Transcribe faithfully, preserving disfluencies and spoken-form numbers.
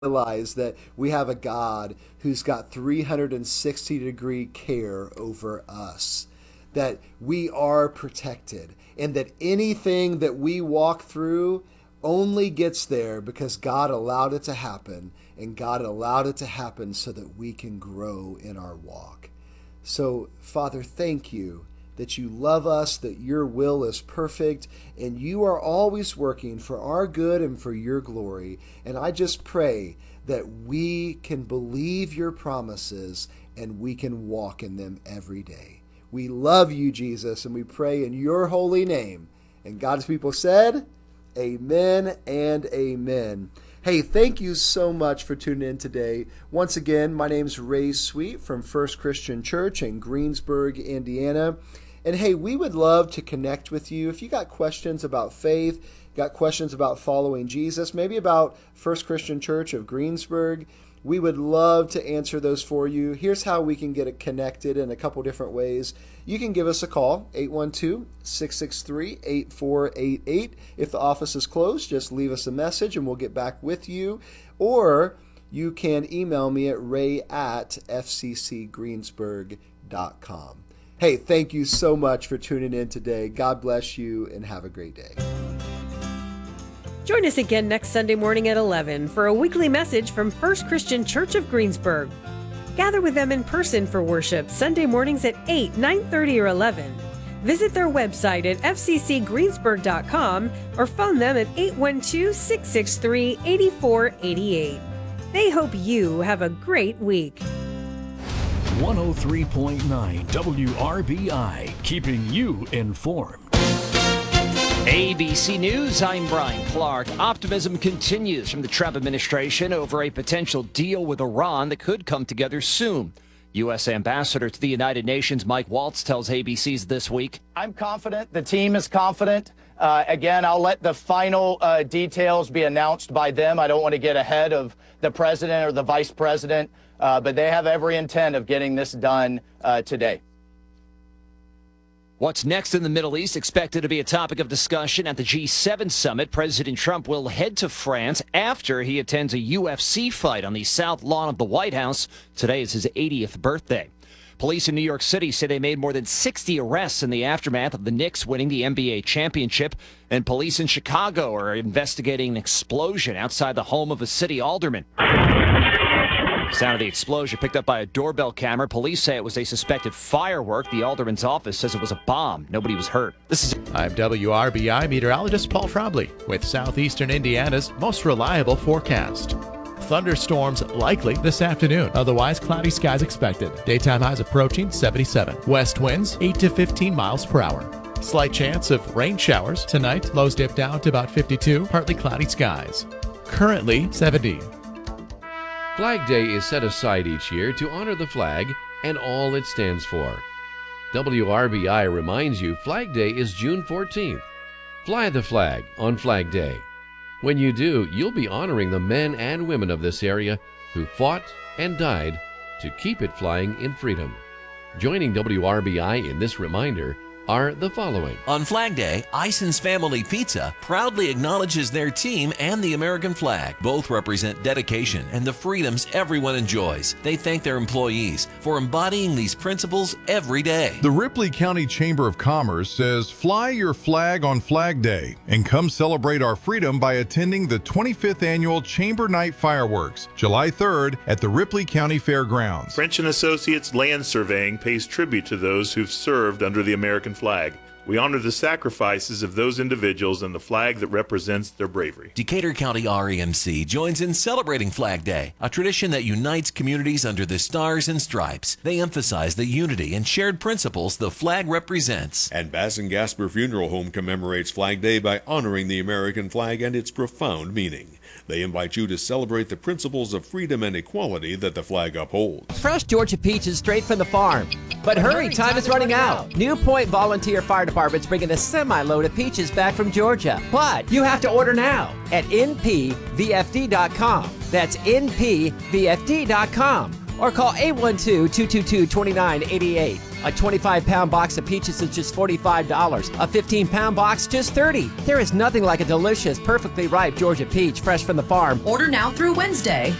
realize that we have a God who's got three hundred sixty degree care over us, that we are protected, and that anything that we walk through only gets there because God allowed it to happen, and God allowed it to happen so that we can grow in our walk. So, Father, thank you that you love us, that your will is perfect, and you are always working for our good and for your glory. And I just pray that we can believe your promises and we can walk in them every day. We love you, Jesus, and we pray in your holy name. And God's people said, amen and amen. Hey, thank you so much for tuning in today. Once again, my name's Ray Sweet from First Christian Church in Greensburg, Indiana. And hey, we would love to connect with you. If you got questions about faith, got questions about following Jesus, maybe about First Christian Church of Greensburg, we would love to answer those for you. Here's how we can get it connected in a couple different ways. You can give us a call, eight one two, six six three, eight four eight eight. If the office is closed, just leave us a message and we'll get back with you. Or you can email me at ray at f c c greensburg dot com. Hey, thank you so much for tuning in today. God bless you and have a great day. Join us again next Sunday morning at eleven for a weekly message from First Christian Church of Greensburg. Gather with them in person for worship Sunday mornings at eight, nine thirty, or eleven. Visit their website at f c c greensburg dot com or phone them at eight one two, six six three, eight four eight eight. They hope you have a great week. one oh three point nine W R B I, keeping you informed. A B C News, I'm Brian Clark. Optimism continues from the Trump administration over a potential deal with Iran that could come together soon. U S Ambassador to the United Nations Mike Waltz tells A B C's This Week. I'm confident. The team is confident. Uh, again, I'll let the final uh, details be announced by them. I don't want to get ahead of the president or the vice president, uh, but they have every intent of getting this done uh, today. What's next in the Middle East expected to be a topic of discussion at the G seven summit. President Trump will head to France after he attends a U F C fight on the south lawn of the White House. Today is his eightieth birthday. Police in New York City say they made more than sixty arrests in the aftermath of the Knicks winning the N B A championship. And police in Chicago are investigating an explosion outside the home of a city alderman. Sound of the explosion picked up by a doorbell camera. Police say it was a suspected firework. The alderman's office says it was a bomb. Nobody was hurt. This is. I'm W R B I meteorologist Paul Trombley with southeastern Indiana's most reliable forecast. Thunderstorms likely this afternoon. Otherwise, cloudy skies expected. Daytime highs approaching seventy-seven. West winds eight to fifteen miles per hour. Slight chance of rain showers tonight. Lows dip down to about fifty-two. Partly cloudy skies. Currently seventy. Flag Day is set aside each year to honor the flag and all it stands for. W R B I reminds you Flag Day is June fourteenth. Fly the flag on Flag Day. When you do, you'll be honoring the men and women of this area who fought and died to keep it flying in freedom. Joining W R B I in this reminder are the following. On Flag Day, Ison's Family Pizza proudly acknowledges their team and the American flag. Both represent dedication and the freedoms everyone enjoys. They thank their employees for embodying these principles every day. The Ripley County Chamber of Commerce says fly your flag on Flag Day and come celebrate our freedom by attending the twenty-fifth Annual Chamber Night Fireworks, July third at the Ripley County Fairgrounds. French and Associates Land Surveying pays tribute to those who've served under the American flag. We honor the sacrifices of those individuals and the flag that represents their bravery. Decatur County R E M C joins in celebrating Flag Day, a tradition that unites communities under the stars and stripes. They emphasize the unity and shared principles the flag represents. And Bass and Gasper Funeral Home commemorates Flag Day by honoring the American flag and its profound meaning. They invite you to celebrate the principles of freedom and equality that the flag upholds. Fresh Georgia peaches straight from the farm. But hurry, time is running out. New Point Volunteer Fire Department's bringing a semi-load of peaches back from Georgia. But you have to order now at N P V F D dot com. That's N P V F D dot com. Or call eight one two, two two two, two nine eight eight. A twenty-five pound box of peaches is just forty-five dollars. A fifteen pound box, just thirty dollars. There is nothing like a delicious, perfectly ripe Georgia peach fresh from the farm. Order now through Wednesday.